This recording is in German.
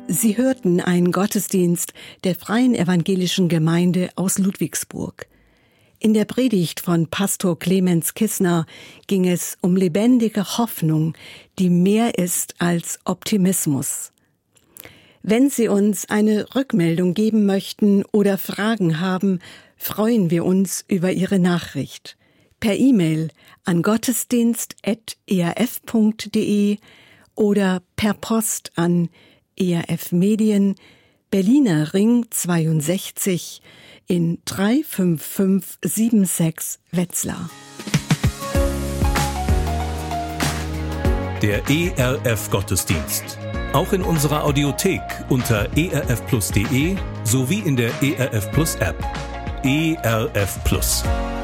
Sie hörten einen Gottesdienst der Freien Evangelischen Gemeinde aus Ludwigsburg. In der Predigt von Pastor Clemens Kissner ging es um lebendige Hoffnung, die mehr ist als Optimismus. Wenn Sie uns eine Rückmeldung geben möchten oder Fragen haben, freuen wir uns über Ihre Nachricht. Per E-Mail an gottesdienst@erf.de oder per Post an ERF Medien, Berliner Ring 62 in 35576 Wetzlar. Der ERF Gottesdienst. Auch in unserer Audiothek unter erfplus.de sowie in der ERF Plus App. ERF Plus.